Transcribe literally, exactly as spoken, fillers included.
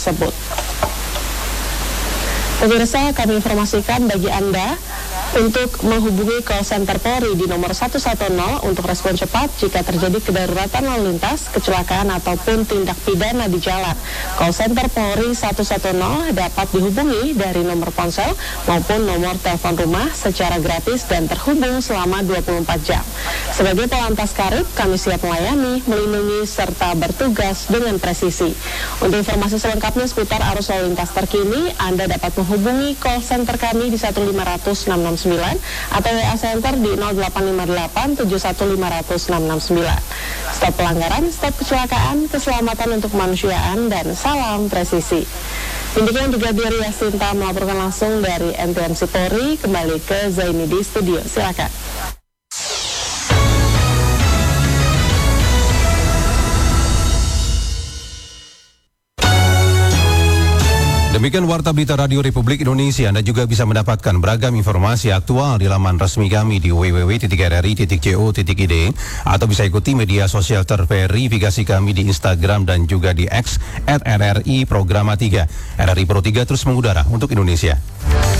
tersebut. Pemirsa, kami informasikan bagi Anda untuk menghubungi call center Polri di nomor satu satu nol untuk respon cepat jika terjadi kedaruratan lalu lintas, kecelakaan ataupun tindak pidana di jalan. Call center Polri satu satu nol dapat dihubungi dari nomor ponsel maupun nomor telepon rumah secara gratis dan terhubung selama dua puluh empat jam. Sebagai Polantas Karib, kami siap melayani, melindungi, serta bertugas dengan presisi. Untuk informasi selengkapnya seputar arus lalu lintas terkini, Anda dapat menghubungi call center kami di satu lima nol nol enam enam sembilan atau W A Center di nol delapan lima delapan tujuh satu lima nol nol enam enam sembilan. Stop pelanggaran, stop kecelakaan, keselamatan untuk kemanusiaan, dan salam presisi. Demikian Brigadir Yasinta melaporkan langsung dari N T M C Polri. Kembali ke Zaini di studio, silakan. Demikian Warta Berita Radio Republik Indonesia. Anda juga bisa mendapatkan beragam informasi aktual di laman resmi kami di w w w titik r r i titik co titik i d atau bisa ikuti media sosial terverifikasi kami di Instagram dan juga di X at R R I Programa tiga. R R I Pro tiga terus mengudara untuk Indonesia.